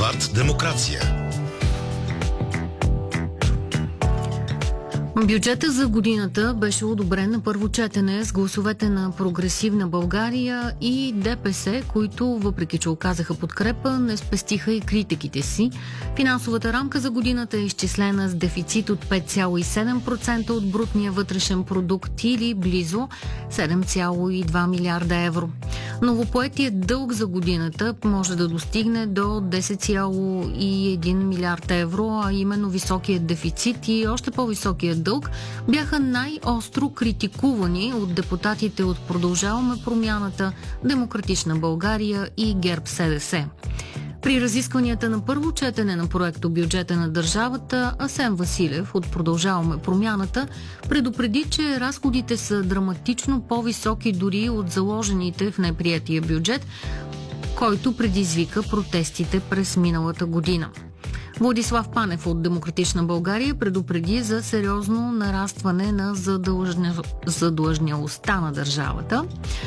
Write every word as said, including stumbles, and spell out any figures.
Булевард Демокрация. Бюджета за годината беше одобрен на първо четене с гласовете на Прогресивна България и ДПС, които, въпреки че оказаха подкрепа, не спестиха и критиките си. Финансовата рамка за годината е изчислена с дефицит от пет цяло и седем процента от брутния вътрешен продукт или близо седем цяло и два милиарда евро. Новопоетият дълг за годината може да достигне до десет цяло и един милиард евро, а именно високият дефицит и още по-високият дълг бяха най-остро критикувани от депутатите от Продължаваме промяната, Демократична България и ГЕРБ-СДС. При разискванията на първо четене на проекто бюджета на държавата, Асен Василев от Продължаваме промяната предупреди, че разходите са драматично по-високи дори от заложените в неприятия бюджет, който предизвика протестите през миналата година. Владислав Панев от Демократична България предупреди за сериозно нарастване на задължня... задлъжнялостта на държавата.